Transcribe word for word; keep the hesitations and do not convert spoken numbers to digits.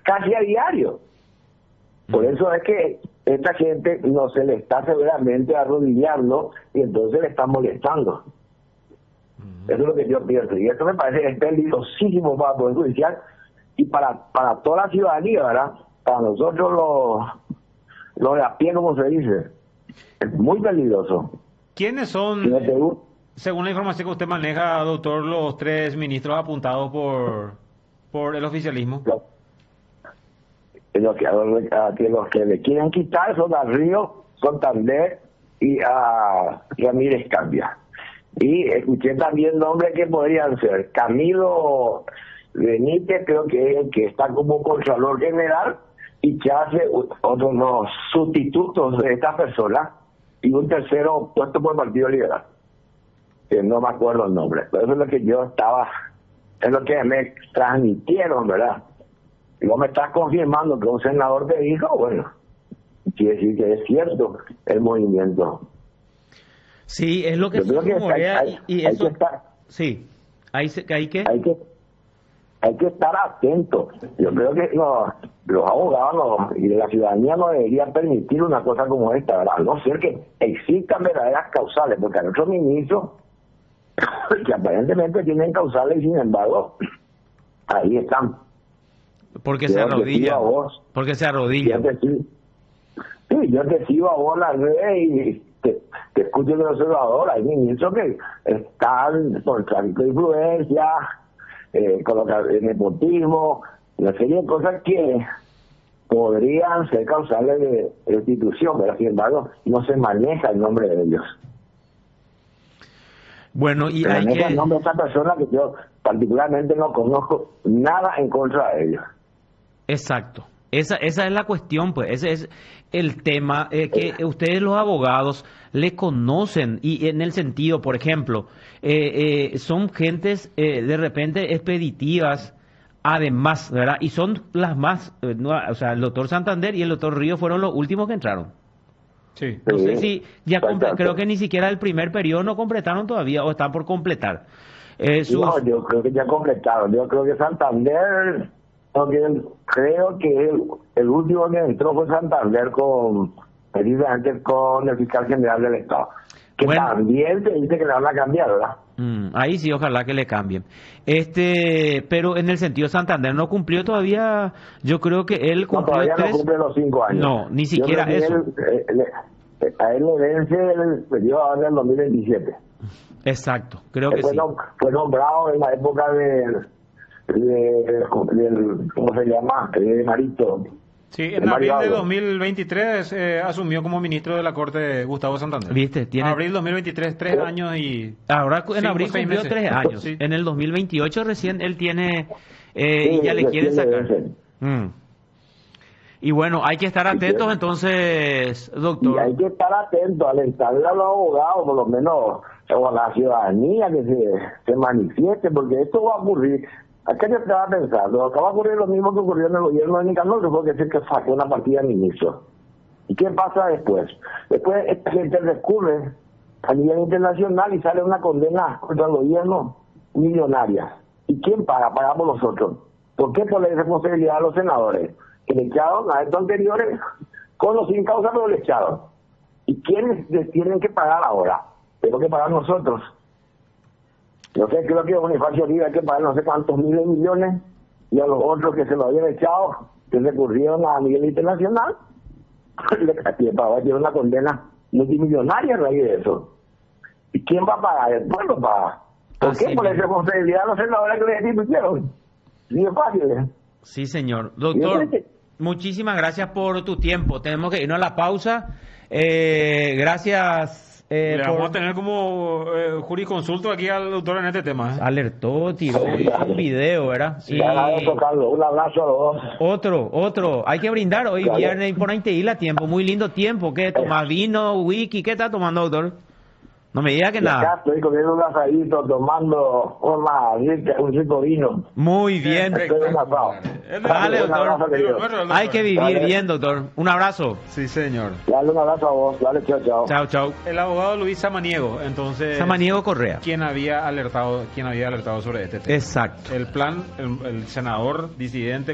casi a diario. Por eso es que esta gente no se le está severamente arrodillando y entonces le está molestando. Uh-huh. Eso es lo que yo pienso. Y esto me parece que es peligrosísimo para el Poder Judicial y para, para toda la ciudadanía, ¿verdad? Para nosotros los, los de a pie, como se dice. Es muy peligroso. ¿Quiénes son, si no te... según la información que usted maneja, doctor, los tres ministros apuntados por, por el oficialismo? Los, los, que, los, los que le quieren quitar son a Río, Santander y a Ramírez Cambia. Y escuché también nombres que podrían ser Camilo Benítez, creo que es el que está como Contralor General, y que hace otros los sustitutos de esta persona, y un tercero puesto por el Partido Liberal, que no me acuerdo el nombre, pero eso es lo que yo estaba, es lo que me transmitieron, ¿verdad? Y vos me estás confirmando que un senador te dijo, bueno, quiere decir que es cierto el movimiento. Sí, es lo que se rumorea, hay, y, y hay eso... que estar, sí, hay, hay que... Hay que hay que estar atentos. Yo creo que los, los abogados no, y la ciudadanía no deberían permitir una cosa como esta, ¿verdad? A no ser que existan verdaderas causales, porque hay otros ministros que aparentemente tienen causales y sin embargo ahí están. Porque se arrodillan. Porque se arrodillan. Yo te, sí, yo te sigo a vos las redes y te, te escucho en el observador. Hay ministros que están por tráfico de influencia, eh, colocar nepotismo, una serie de cosas que podrían ser causales de destitución, pero sin embargo no se maneja el nombre de ellos. Bueno, y se hay maneja que... el nombre de esta persona que yo particularmente no conozco nada en contra de ellos. Exacto. Esa esa es la cuestión, pues. Ese es el tema, eh, que ustedes los abogados le conocen, y en el sentido, por ejemplo, eh, eh, son gentes eh, de repente expeditivas, además, ¿verdad? Y son las más, eh, no, o sea, el doctor Santander y el doctor Río fueron los últimos que entraron. Sí. No sé si ya comple- creo que ni siquiera el primer periodo no completaron todavía o están por completar. Eh, sus... No, yo creo que ya completaron. Yo creo que Santander, creo que el, el último que entró fue Santander con, precisamente con el fiscal general del Estado. Que bueno, también te dice que le van a cambiar, ¿verdad? Mm, ahí sí, ojalá que le cambien. Este, pero en el sentido Santander no cumplió todavía, yo creo que él cumplió no, todavía tres... no cumple los cinco años. No, ni siquiera eso. Él, eh, le, a él le vence el periodo ahora en dos mil veintisiete. Exacto, creo él que fue sí. Nom, fue nombrado en la época del, de, de, ¿cómo se llama? De Marito. Sí, en abril de dos mil veintitrés eh, asumió como ministro de la Corte Gustavo Santander. ¿Viste? Tiene... Abril dos mil veintitrés, tres ¿Sí? años y... Ahora en abril cumplió meses. tres años. Sí. En el dos mil veintiocho recién él tiene... Eh, sí, y ya le quieren sacar. Mm. Y bueno, hay que estar atentos entonces, doctor. Y hay que estar atentos, alentarle a los abogados, por lo menos, o a la ciudadanía que se, se manifieste, porque esto va a ocurrir. ¿A qué se estaba pensando? Acaba de ocurrir lo mismo que ocurrió en el gobierno de Nicanor, que fue decir que sacó una partida de ministro. ¿Y qué pasa después? Después esta gente recurre a nivel internacional y sale una condena contra el gobierno millonaria. ¿Y quién paga? Pagamos nosotros. ¿Por qué? Por la irresponsabilidad de los senadores, que le echaron a estos anteriores con los sin causa, pero le echaron. ¿Y quiénes les tienen que pagar ahora? Tenemos que pagar nosotros. Yo sé, creo que a Bonifacio Oliva hay que pagar no sé cuántos miles de millones, y a los otros que se lo habían echado, que recurrieron a nivel internacional, le pagaron una condena multimillonaria a raíz de eso. ¿Y quién va a pagar? El pueblo paga. ¿Por Así qué? Por la responsabilidad de los senadores que les destituyeron. Sí, es fácil, ¿eh? Sí, señor. Doctor, muchísimas gracias por tu tiempo. Tenemos que irnos a la pausa. Eh, gracias. Eh, Le por... vamos a tener como eh, jurisconsulto aquí al doctor en este tema. ¿eh? Alertó, tiró un video, ¿verdad? Sí, y... Un abrazo a los dos. Otro, otro. Hay que brindar hoy claro. Viernes por Inteila tiempo. Muy lindo tiempo. ¿Qué toma? ¿Vino, whisky? ¿Qué está tomando, doctor? No me diga que y nada. Acá estoy comiendo un asadito, tomando una, un rico vino. Muy bien. Dale, doctor. Hay que vivir Dale. bien, doctor. Un abrazo. Sí, señor. Dale un abrazo a vos. Dale, chao, chao. Chao, chao. El abogado Luis Samaniego, entonces. Samaniego Correa. Quien había alertado, quien había alertado sobre este tema. Exacto. El plan, el, el senador disidente